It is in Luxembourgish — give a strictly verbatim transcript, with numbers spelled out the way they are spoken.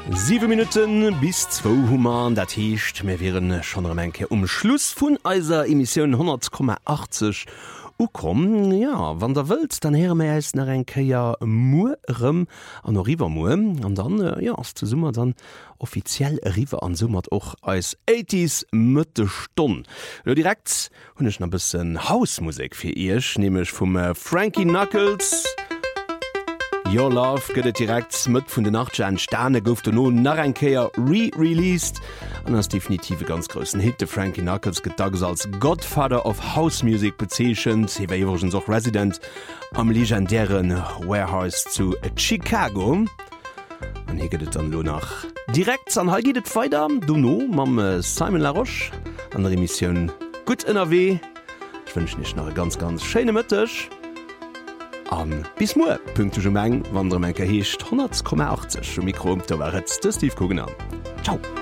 Sieben Minuten bis zwei Human, dat heescht, mir wären schon am Enke um Schluss von eiser Emission hundert Komma achtzig ukom. Ja, wann der Welt, dann her mir ist nach Enke ja Murem an River Murem und dann, äh, ja, als zu Summer dann offiziell River an Summer auch als achtziger Mitte Stunde. Ja, direkt und ich noch ein bisschen Hausmusik für ihr, nämlich vom äh, Frankie Knuckles. Your Love gëtt direkt mit vun den nachtsche Sterne gouft no nach en Keier re-released an ass definitive ganz großen Hit. De Frankie Knuckles gët als Godfather of House Music bezeechchen, sewer iwwerschen soch Resident am legendären Warehouse zu Chicago. An hi gëtt an lo nach direkt an Halgidet weiter du no mam Simon Laroche an der Emission Gut N R W. Ich wünsch nicht nach ganz ganz schöne Mittag. Um, bis mo Punkte Meng wann der Menke heescht hundert Komma achtzig Mikro da war jetzt Steve Kugen an. Ciao.